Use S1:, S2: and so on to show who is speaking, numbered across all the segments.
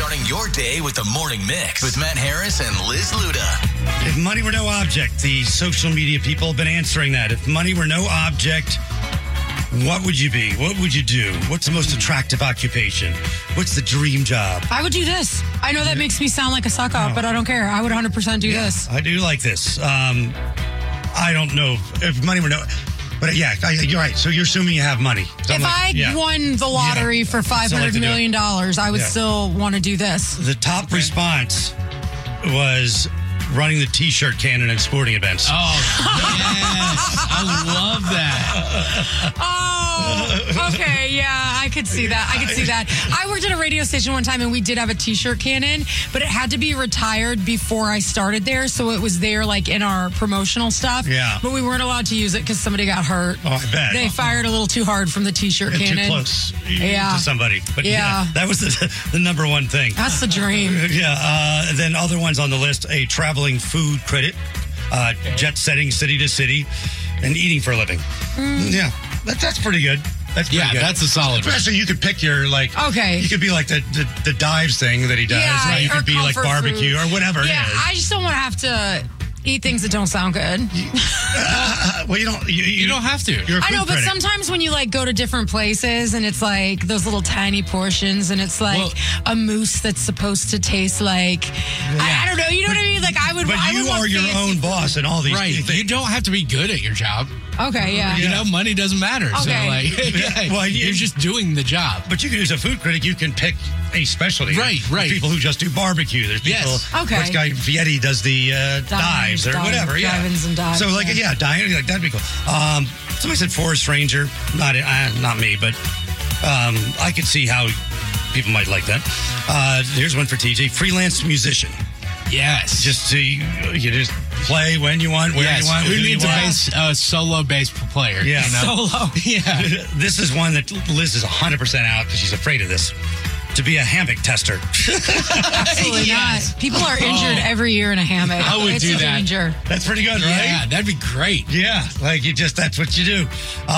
S1: Starting your day with the Morning Mix with Matt Harris and Liz Luda.
S2: If money were no object, the social media people have been answering that. If money were no object, what would you be? What would you do? What's the most attractive occupation? What's the dream job?
S3: I would do this. I know that makes me sound like a suck-up, but I don't care. I would 100% do this.
S2: I do like this. I don't know if money were no... But yeah, you're right. So you're assuming you have money. So
S3: If I won the lottery for $500 million, I would still want to do this.
S2: The top response was running the T-shirt cannon at sporting events.
S4: Oh, yes. I love that.
S3: Oh, okay. Yeah, I could see that. I worked at a radio station one time, and we did have a T-shirt cannon, but it had to be retired before I started there, so it was there like in our promotional stuff.
S2: Yeah.
S3: But we weren't allowed to use it because somebody got hurt.
S2: Oh, I bet.
S3: They fired a little too hard from the T-shirt cannon.
S2: Too close
S3: to
S2: somebody. But
S3: yeah.
S2: That was the number one thing.
S3: That's the dream.
S2: Yeah. Then other ones on the list, a traveling food critic, jet setting city to city, and eating for a living. Yeah. That's pretty good. That's pretty good.
S4: That's a solid one.
S2: Especially you could pick your,
S3: okay.
S2: You could be like the dives thing that he does.
S3: Yeah,
S2: right? You could be like barbecue
S3: food.
S2: or whatever
S3: Yeah,
S2: it is.
S3: I just don't want to have to eat things that don't sound good.
S2: Well, you don't.
S4: You don't have to.
S2: You're a
S3: I know,
S2: food
S3: but
S2: critic.
S3: sometimes when you go to different places and it's like those little tiny portions and it's like a mousse that's supposed to taste like I don't know. You know what I mean? Like I would.
S2: But
S3: I would
S2: you
S3: want
S2: are your
S3: fancy
S2: own boss in all these things.
S4: You don't have to be good at your job.
S3: Okay, yeah.
S4: You know, money doesn't matter.
S3: Okay.
S4: So,
S2: Well,
S4: you're just doing the job.
S2: But you can, as a food critic, you can pick a specialty.
S4: Right.
S2: There's people who just do barbecue. There's people.
S4: Yes.
S3: Okay.
S2: This guy Vietti does the dives or whatever. Yeah.
S3: Dive-ins and dives.
S2: So diving, that'd be cool. Somebody said forest ranger. Not me, but I could see how people might like that. Here's one for TJ: freelance musician.
S4: Yes.
S2: Just you just play when you want, where you want.
S4: Who
S2: you
S4: needs
S2: want.
S4: a solo bass player?
S2: Yeah.
S4: You know?
S3: Solo.
S4: Yeah.
S2: This is one that Liz is 100% out because she's afraid of this. To be a hammock tester.
S3: Absolutely
S4: Yes.
S3: not. People are injured every year in a hammock.
S4: I would
S3: it's
S4: do
S3: a
S4: that.
S3: danger.
S2: That's pretty good, right?
S4: Yeah, that'd be great.
S2: Yeah, that's what you do.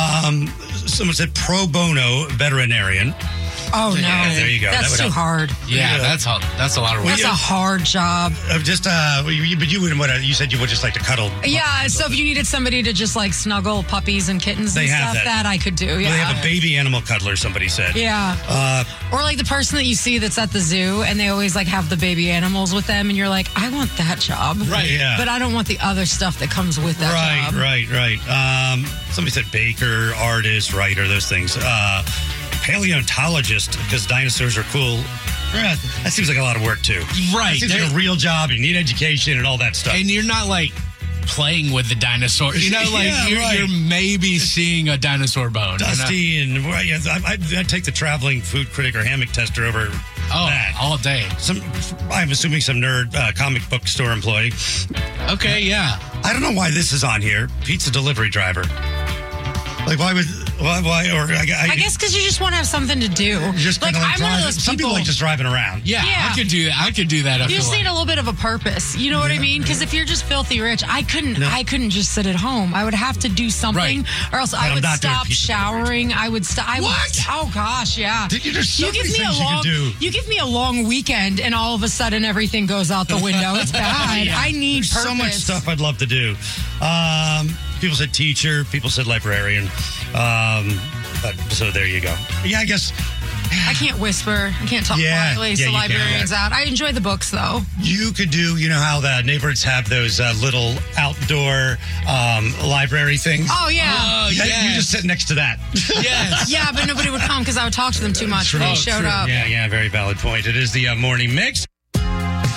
S2: Someone said pro bono veterinarian.
S3: Oh no,
S2: Yeah, there you go.
S3: That's
S2: That would
S3: too
S2: help.
S3: hard.
S4: Yeah, that's a lot of work.
S3: That's a hard job.
S2: But you wouldn't want to. You said you would just like to cuddle.
S3: Yeah, so if you needed somebody to just snuggle puppies and kittens
S2: They
S3: and
S2: have
S3: stuff,
S2: that.
S3: I could do. Yeah,
S2: Well, they have a baby animal cuddler. Somebody said.
S3: Yeah. Or the person that you see that's at the zoo and they always have the baby animals with them and you're like, I want that job.
S4: Right.
S2: Yeah.
S3: But I don't want the other stuff that comes with that job.
S2: Right. Somebody said baker, artist, writer, those things. Paleontologist, because dinosaurs are cool. That seems like a lot of work too.
S4: Right.
S2: It seems like a real job. You need education and all that stuff.
S4: And you're not playing with the dinosaur. You know, you're maybe seeing a dinosaur bone.
S2: Dusty and I'd take the traveling food critic or hammock tester over that
S4: all day.
S2: I'm assuming some nerd comic book store employee.
S4: Okay, yeah.
S2: I don't know why this is on here. Pizza delivery driver. I
S3: guess because you just want to have something to do.
S2: Just
S3: I'm
S2: drive.
S3: one of those
S2: Some people like just driving around.
S4: Yeah, I could do that. I could do that.
S3: You just need a little bit of a purpose. You know what I mean? Because if you're just filthy rich, I couldn't just sit at home. I would have to do something, or else I would stop showering. I would stop.
S2: What?
S3: Oh gosh, yeah.
S2: There's so many things you can do.
S3: You give me a long weekend, and all of a sudden everything goes out the window. It's bad. I need purpose.
S2: So much stuff I'd love to do. People said teacher. People said librarian. So there you go. Yeah, I guess.
S3: I can't whisper. I can't talk quietly, so librarians out. I enjoy the books, though.
S2: You could do, how the neighborhoods have those little outdoor library things?
S3: Oh, yeah.
S2: You just sit next to that.
S4: Yes.
S3: Yeah, but nobody would come because I would talk to them too much when they showed up.
S2: Yeah, very valid point. It is the Morning Mix.